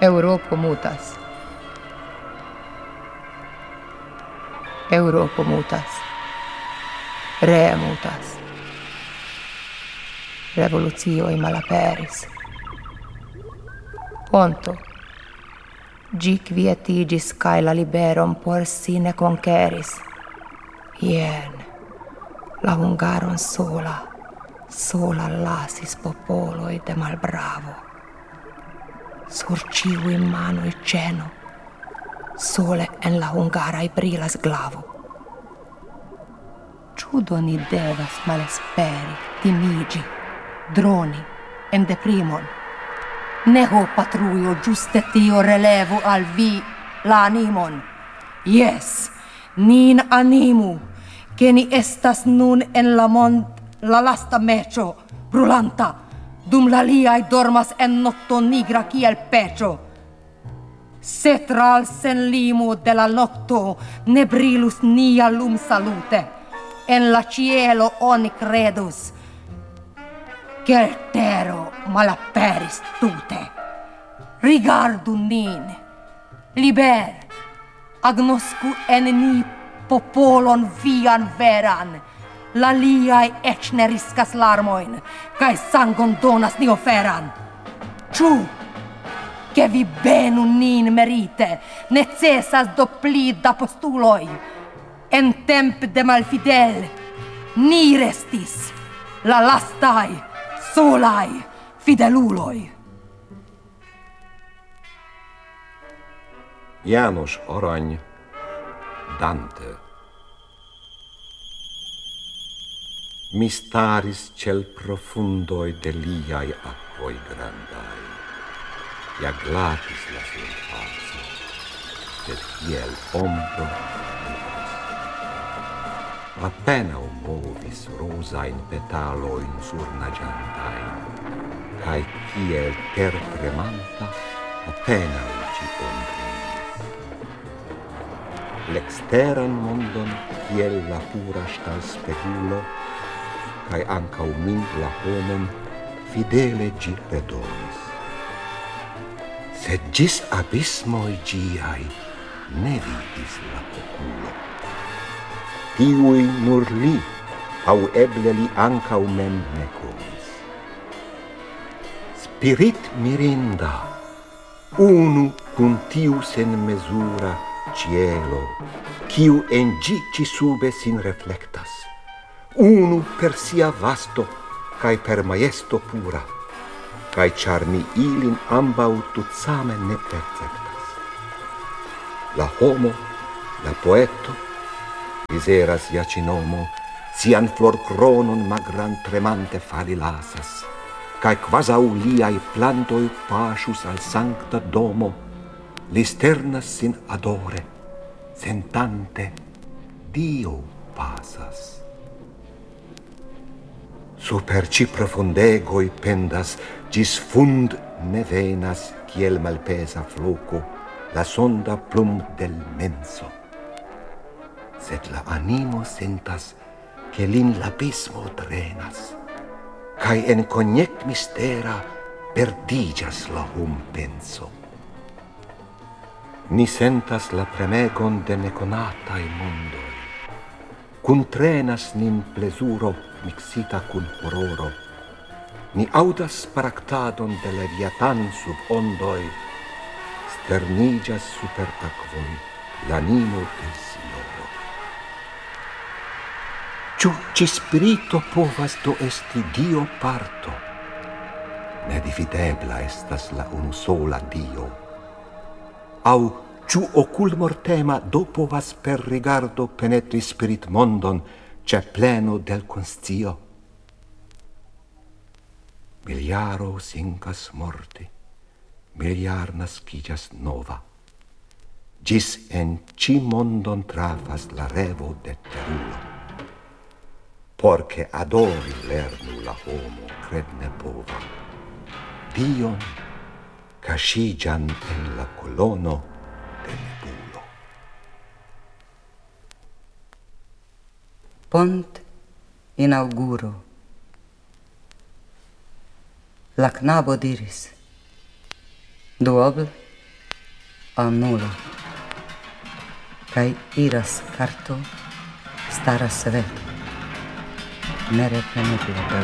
Europo mutas. Europo mutas. Re mutas. Revolucioi malaperis. Ponto. Gi quietigis cae la liberum por sine conqueris. Ien, la hungaron sola lasis popoloi de malbravo. Surciu in mano il ceno, sole en la hungarai brilas glavo. Ciudo ni devas malesperi, timigi, droni, en deprimon. Neho patruio giuste tio relevu al vi la animon. Yes, nin animu, che ni estas nun en la mond la lasta mecio, brulanta, dum la liai dormas en notto nigra kiel pecio. Se tral sen limu de la nocto ne brilus nia lum salute, en la cielo oni credus, che il tero malaperis tute. Rigardu nin, liber, agnoscu en ni popolon vian veran, la liai ec ne riscas larmoin, cae sangon donas ni oferan. Ciu, che vi benu nin merite, necessas do pli da postuloi. En temp de malfidel, ni restis, la lastai, solai fideluloi. János Arany, Dante. Mistaris cel profundoi de liai aquoi grandai, ja glatis la surface, sed kiel ombro nubis. Appena movis rosain petaloin surnagiantain, cae kiel ter tremanta, appena uci ombrinis. L'exteran mondon kiel la pura stal spegulo, cae ancau min la homem fidele gi redonis. Sed gis abismoi giai ne vidis la oculo. Tiui nur li, au eble li ancau mem ne conis. Spirit mirinda, unu cun tiu sen mesura cielo, quiu en gi ci sube sin reflectas, unu per sia vasto, cae per maesto pura, cae char ni ilin ambau tutsame ne perceptas. La homo, la poeto, miseras iacinomo, sian flor cronon magran tremante fali lasas, cae quasau liai plantoi pascius al sancta domo, li sternas sin adore, sentante Dio pasas. Super ci profundegoi pendas, gis fund ne venas, kiel malpesa floco, la sonda plum del menso. Sed la animo sentas, che lin l'abismo trenas, cae en coniec mistera perdigas la hum penso. Ni sentas la premegon de neconatai mondoi, cun trenas nin plesuro mixita cun horroro, ni audas paractadon de Leviatan sub ondoi, sternigas super aquoi l'animo del Signoro. Ciu ci spirito povas do esti Dio parto? Nedividebla estas la unusola Dio. Au ciu ocul mortema do povas per rigardo penetri spirit mondon, c'è pleno del conscio? Miliaro sincas morti, miliar nascigas nova. Gis en ci mondon trafas la revo de terulo. Porche adori lernu la homo cred ne pova. Dion cascigian en la colono de nebulo. Pont inauguro. La knabo diris: duobl annulo, kaj iras karto, stara sveto, nereklamebla